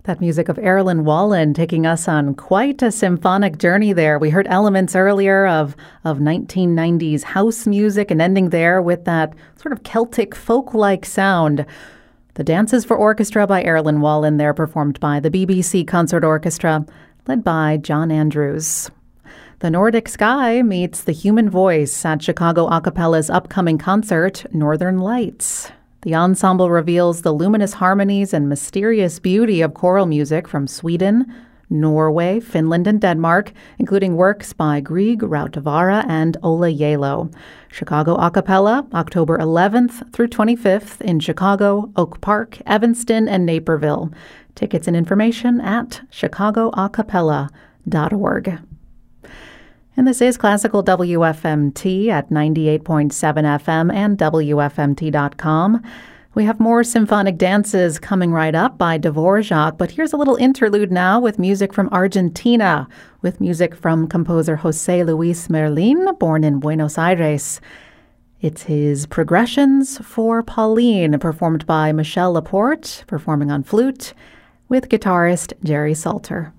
That music of Erilyn Wallen taking us on quite a symphonic journey there. We heard elements earlier of 1990s house music and ending there with that sort of Celtic folk-like sound. The Dances for Orchestra by Erilyn Wallen there, performed by the BBC Concert Orchestra, led by John Andrews. The Nordic Sky meets the human voice at Chicago Acapella's upcoming concert, Northern Lights. The ensemble reveals the luminous harmonies and mysterious beauty of choral music from Sweden, Norway, Finland, and Denmark, including works by Grieg, Rautavaara, and Ola Yalo. Chicago Acapella, October 11th through 25th in Chicago, Oak Park, Evanston, and Naperville. Tickets and information at chicagoacapella.org. And this is Classical WFMT at 98.7 FM and WFMT.com. We have more symphonic dances coming right up by Dvorak, but here's a little interlude now with music from Argentina, with music from composer José Luis Merlin, born in Buenos Aires. It's his Progressions for Pauline, performed by Michel Laporte, performing on flute, with guitarist Jerry Salter.